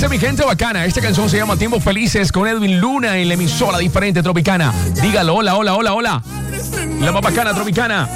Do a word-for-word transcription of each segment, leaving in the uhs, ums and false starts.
mi gente bacana. Esta canción se llama Tiempos Felices con Edwin Luna en la emisora diferente Tropicana. Dígalo, hola, hola, hola, hola. La más bacana Tropicana.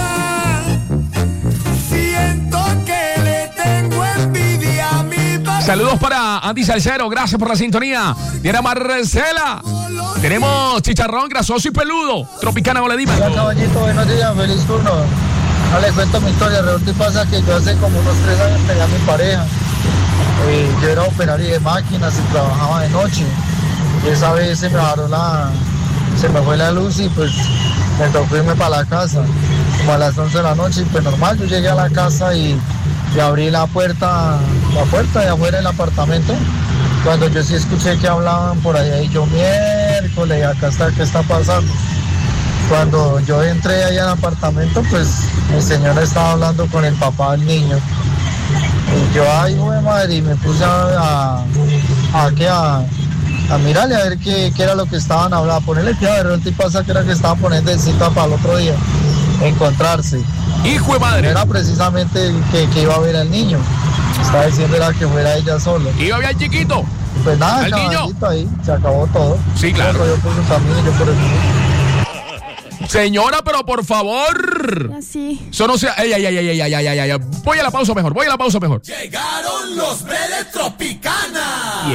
Siento que le tengo envidia a mi papá. Saludos para Andy Salcero, gracias por la sintonía. Diana Marcela. Tenemos chicharrón grasoso y peludo. Tropicana, hola, dime. Hola, caballito, buenos días, feliz turno. No le cuento mi historia, resulta y pasa que yo hace como unos tres años tenía a mi pareja. Eh, yo era operario de máquinas y trabajaba de noche. Y esa vez se me bajó la, se me fue la luz y pues me tocó irme para la casa. Como a las once de la noche, y pues normal, yo llegué a la casa y, y abrí la puerta, la puerta de afuera del apartamento. Cuando yo sí escuché que hablaban por allá y yo, miércoles, acá está, ¿qué está pasando? Cuando yo entré ahí al apartamento, pues mi señora estaba hablando con el papá del niño. Y yo, ay, güey, madre, y me puse a, a, a, ¿qué? a, a mirarle a ver qué, qué era lo que estaban hablando, a ponerle cuidado, de repente pasa que era que estaban poniendo de cita para el otro día, encontrarse. Hijo de madre. Era precisamente que, que iba a ver al niño. Estaba diciendo era que fuera ella sola. Iba bien chiquito. Pues nada, ¿al niño? ahí, se acabó todo. Sí, claro. Yo por su familia y yo por el niño. Señora, pero por favor. Así. Eso no sea. Ey, ey, ey, ey, ey, ey, ey, ey. Voy a la pausa mejor, voy a la pausa mejor. Llegaron los breves tropicanos.